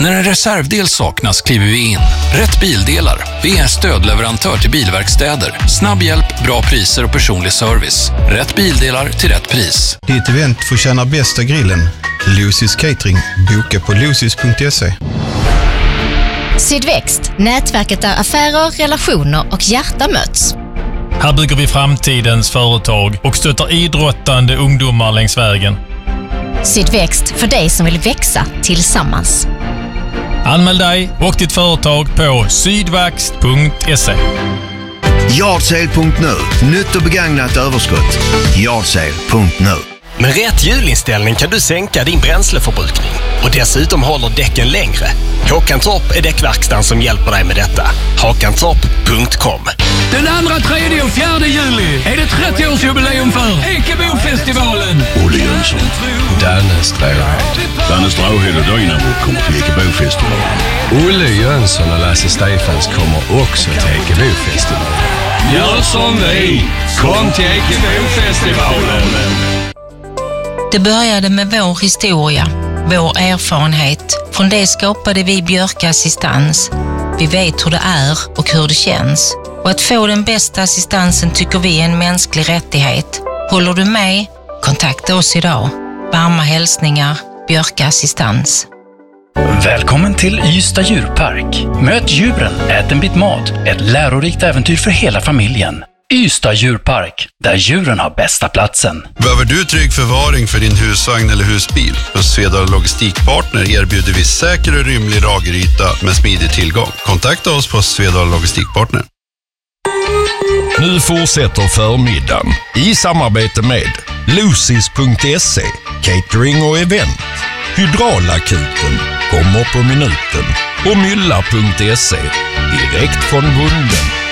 När en reservdel saknas kliver vi in. Rätt Bildelar. Vi är stödleverantör till bilverkstäder. Snabb hjälp, bra priser och personlig service. Rätt Bildelar till rätt pris. Ditt event får känna bästa grillen. Lucy's Catering. Boka på lucys.se. Sydväxt, nätverket där affärer, relationer och hjärta möts. Här bygger vi framtidens företag och stöttar idrottande ungdomar längs vägen. Sydväxt för dig som vill växa tillsammans. Anmäl dig och ditt företag på sydväxt.se. Yardsale.nu. Nytt och begagnat överskott. Yardsale.nu. Med rätt hjulinställning kan du sänka din bränsleförbrukning och dessutom håller däcken längre. Håkantorp är däckverkstan som hjälper dig med detta. Hakantorp.com. Den 2, 3 och 4 juli är det 30-årsjubileum för Ekebofestivalen. Olle Jönsson, Danne Stråhed. Danne Stråhed och Dynamo kommer till Ekebofestivalen. Olle Jönsson och Lasse Stefans kommer också till Ekebofestivalen. Gör som vi, kom till Ekebofestivalen. Det började med vår historia, vår erfarenhet. Från det skapade vi Björka Assistans. Vi vet hur det är och hur det känns. Och att få den bästa assistansen tycker vi är en mänsklig rättighet. Håller du med? Kontakta oss idag. Varma hälsningar, Björka Assistans. Välkommen till Ystad djurpark. Möt djuren, ät en bit mat. Ett lärorikt äventyr för hela familjen. Ystad djurpark, där djuren har bästa platsen. Behöver du trygg förvaring för din husvagn eller husbil? Hos Svedala Logistikpartner erbjuder vi säker och rymlig lageryta med smidig tillgång. Kontakta oss på Svedala Logistikpartner. Nu fortsätter förmiddagen i samarbete med Lucys.se, catering och event. Hydraulakuten kommer på minuten och Mylla.se, direkt från bonden.